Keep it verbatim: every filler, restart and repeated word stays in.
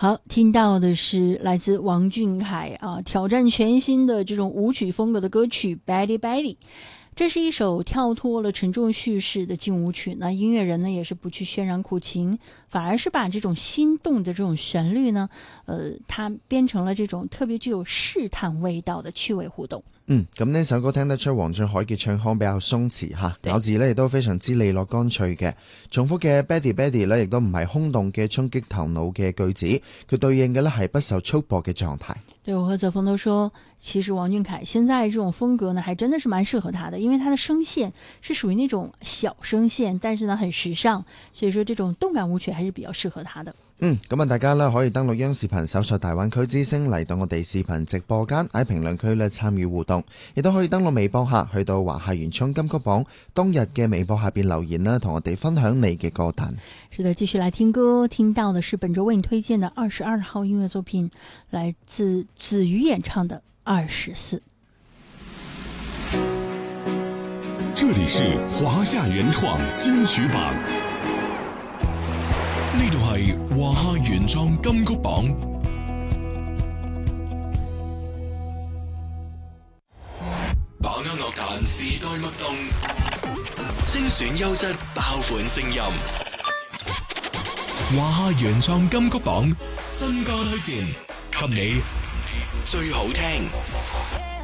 好，听到的是来自王俊凯啊，挑战全新的这种舞曲风格的歌曲《Betty Betty》。这是一首跳脱了沉重叙事的劲舞曲，那音乐人呢也是不去渲染苦情，反而是把這種心動的這種旋律呢，呃，它編成了這種特別具有試探味道的趣味互動。 嗯，咁呢首歌聽得出黃俊凱嘅唱腔比較鬆弛嚇，咬字呢亦都非常之利落乾脆嘅。重複嘅 Betty Betty 呢亦都唔係空洞嘅衝擊頭腦嘅句子，佢對應嘅呢係不受束縛嘅狀態。 對，我和澤峰都說，其實王俊凱現在這種風格呢，還真的是蠻適合他的，因為他的聲線是屬於那種小聲線，但是呢很時尚，所以說這種動感舞曲還是比較適合他的。 嗯，咁啊，大家呢可以登錄央視頻搜索大灣區之聲嚟到我哋視頻直播間喺評論區呢參與互動，亦都可以登錄微博下去到華夏原創金曲榜當日嘅微博下邊留言啦，同我哋分享你嘅歌單。 是的，繼續來聽歌，聽到的是本周為你推薦的二十二號音樂作品，來自子瑜演唱的《二十四》。 這裡是華夏原創金曲榜。呢度係華夏原創金曲榜，把握樂壇時代脈動，精選優質爆款聲音。華夏原創金曲榜新歌推薦，給你最好聽。